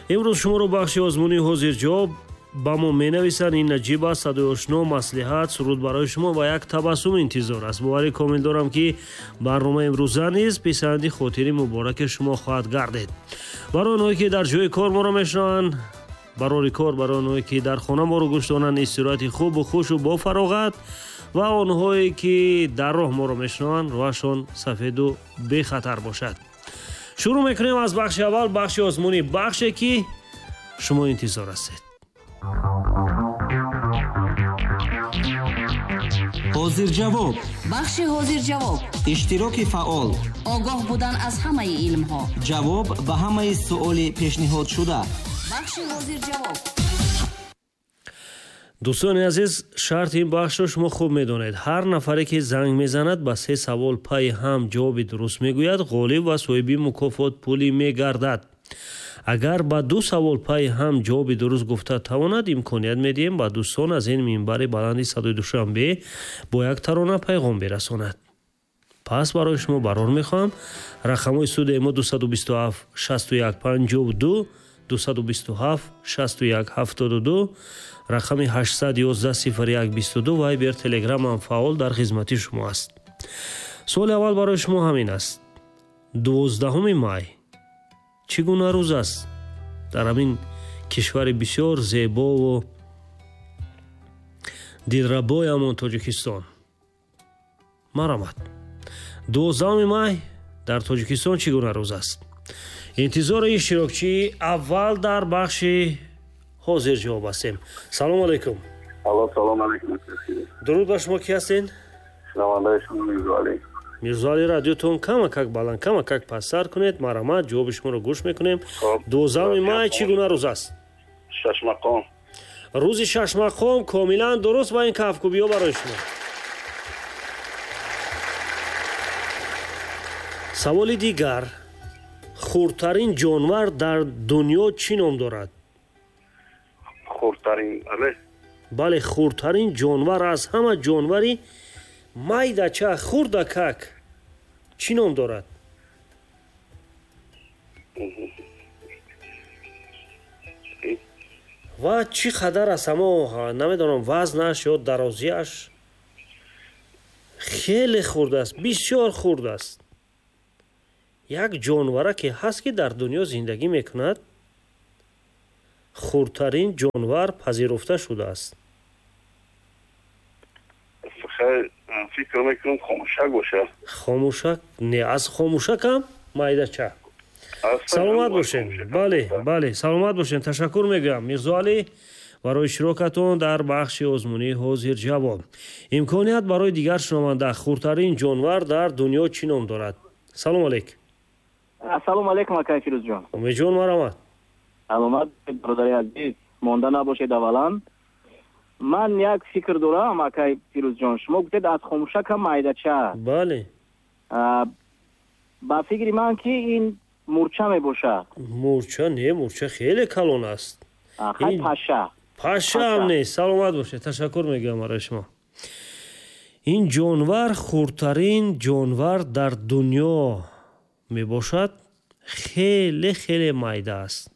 امروز شما رو بخش آزمونی حاضر جواب با ما مینویسند. این نجیب است، صدای آشنا، مصلحت، سرود برای شما و یک تبسم انتظار است. باوری کامل دارم که برنامه امروز نیز پسندی خاطری مبارک شما خواهد گردید. برای آنهایی که در جای کار ما را میشنوند، برای کار، برای آنهایی که در خانه ما رو گوش دارند، استراحت خوب و خوش و با فراغت، و آنهایی که در راه ما رو میشنوند راهشان سفید و بی خطر باشد. شروع میکنیم از بخش اول، بخش آزمونی، بخشی که شما انتظار هستید. حاضر جواب. بخش حاضر جواب. اشتراک فعال. آگاه بودن از همه علم ها. جواب به همه سؤال پیشنهاد شده. بخش حاضر جواب. دوستان عزیز، شرط این بخش رو شما خوب میدونید. هر نفری که زنگ میزند با 3 سوال پای هم جواب درست میگوید، غالب و صاحب مکافات پولی میگردد. اگر با 2 سوال پای هم جواب درست گفته تواند، امکانیت میدیم با دوستان از این منبر بلند صدای دوشنبه با یک ترانه پیغام برساند. پس برای شما برار میخوام رقم استودیو ما 227 61 52 227 61 72 رقم 811 01 22 وایبر تلگرام هم فعال در خدمت شما است. سوال اول برای شما همین است. 12 مای چگونه روز است در همین کشور بسیار زیبا و دلربای همون تاجیکستان؟ مرحمت. 12 مای در تاجیکستان چگونه روز است؟ انتظار اشتراکچی اول در بخش حاضر جواب هستیم. سلام علیکم. سلام علیکم. درود بر شما. کی هستین؟ شنونده شما میرزاعلی. میرزاعلی، رادیوتون کمک بلند، کمک پسر کنید. مرحمت، جواب شما رو گوش میکنیم. 12 مای چگونه روز است؟ ششمقام. روز ششمقام کاملا درست. با این کفکوبی ها برای شما. سوال دیگر، خردترین جانور در دنیا چی نام دارد؟ خردترین؟ بله، خردترین جانور از همه جانوری مایدچه خردکک چی نام دارد؟ و چی قدر است؟ اما نمیدانم وزنش یا درازیش خیلی خرد است، بسیار خرد است. یک جانوره که هست که در دنیا زندگی میکند، خردترین جانور پذیرفته شده است. فکر میکنم خاموشک باشه. خاموشک؟ نه، از خاموشک هم مایده چه. سلامت باشین. بله سلامت باشین. تشکر میگم میرزاعلی برای اشتراکتون در بخش آزمونی حاضر جواب. امکانیت برای دیگر شنونده، خردترین جانور در دنیا چی نام دارد؟ سلام علیکم. سلام علیکم آقای فیروز جان. امید جان، مرحمت. سلامت برادر عزیز، مانده نباشید. اولا من یک فکر دارم آقای فیروز جان، شما گفتید از خاموشک هم مایدچه. بله. با فکر من که این مورچه می باشه. مورچه نه، مورچه خیلی کلان است. خیلی پشه هم نه. سلامت باشه. تشکر میگم برای شما. این جانور خردترین جانور در دنیا می باشد. خیلی خیلی مایده است.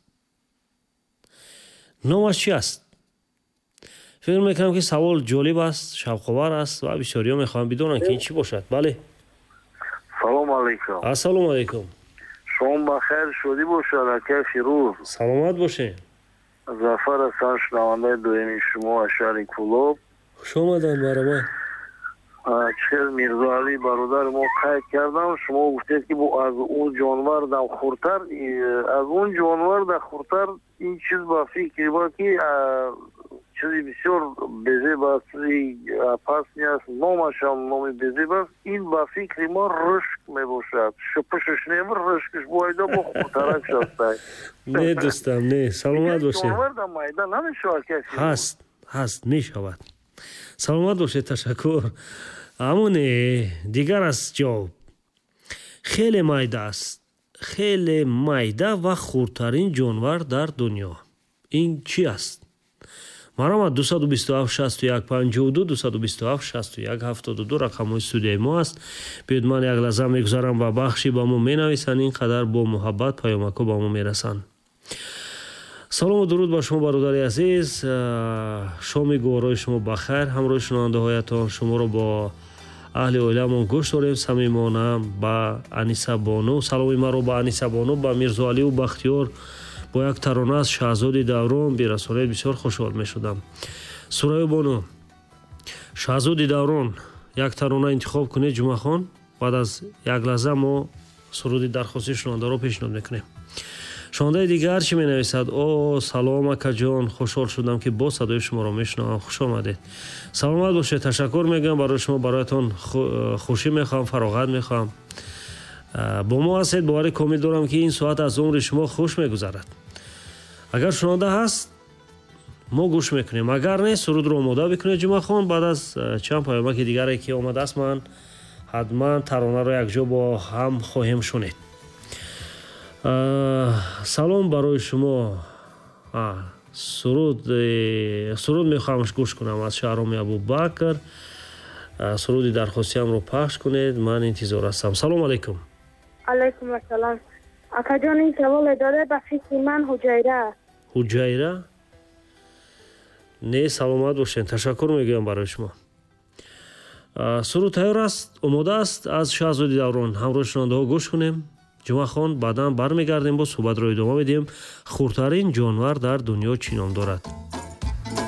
نامش چی است؟ فکر میکنم که سوال جالب است، شوق‌آور است و بسیاری ها میخوام بدونن که این چی باشد. بله. سلام علیکم. السلام علیکم. شما بخیر شدی باشد آقای فیروز. سلامت باشه. ظفر هستم، شنونده دومی شما شهر کلوب. خوش آمدن برام. چهر میرزاعلی برادر ما قید کردم. شما گفتید که از اون جانور در خردتر، از اون جانور در خردتر این چیز با فکر با که چیزی بسیار بزرگ است، پس نیست، نامش هم نام بزرگ است. این با فکر ما رشک می باشد. شپشش نیم رشکش بایده با خردترک شده. نه دوستم، نه. سلامت باشه. جانور در مایده نمیشود کسی. هست می شود. سلامت باشه. تشکر. همون دیگر از جواب. خیلی مایده است. خیلی مایده و خردترین جانور در دنیا. این چی است؟ مرحمت. 227 61 52 227 61 72 رقم استودیوی ما است. بیاید من یک لحظه میگذارم و بخشی با ما می نویسن، اینقدر با محبت پیامکو با ما میرسن. салому дуруд ба шумо бародари азиз. шоми гуворои шумо бахайр. ҳамроҳи шунавандаҳоятон шуморо бо аҳли оиламон гӯш дорем. самимона ба Аниса Бону, саломи маро ба Аниса Бону, ба Мирзоалию Бахтиёр бо як тарона аз Шаҳзоди Даврон бирасонед, бисёр хушҳол мешудам. Сураю Бону, Шаҳзоди Даврон, як тарона интихоб кунед ҷумъахон. баъд аз як лаҳза мо суруди дархости шунавандаро пешниҳод мекунем. шунавандаи дигар чӣ менависад? О салом акаҷон, хушҳол шудам ки бо садои шуморо мешунавам. хуш омадед. саломат бошед. ташаккур мегӯям барои шумо. бароятон хушӣ мехоҳам, фароғат мехоҳам. бо мо ҳастед. бовари комил дорам ки ин соат аз умри шумо хуш мегузарад. агар шунаванда ҳаст, мо гӯш мекунем. агар не, сурудро омода бикунед ҷумъахон. баъд аз чанд паёмаки дигаре ки омадааст, ман ҳатман таронаро якҷо бо ҳам хоҳем шунед. салом барои шумо. суруд мехоҳамш гӯш кунам аз Шаҳроми Абубакр. суруди дархостиамро пахш кунед. ман интизор ҳастам. салом алайкум. алайкум ассалом. акаҷон, ин саволе дорад ба фикри ман ҳуҷайра. ҳуҷайра? не, саломат бошед. ташаккур мегӯям барои шумо. суруд тайёр аст, омода аст. аз Шаҳзоди Даврон ҳамроҳи шунавандаҳо гӯш кунем. ҷумъахон баъдан бармегардем, бо суҳбатро идома медиҳем. хурдтарин ҷонвар дар дунё чӣ ном дорад?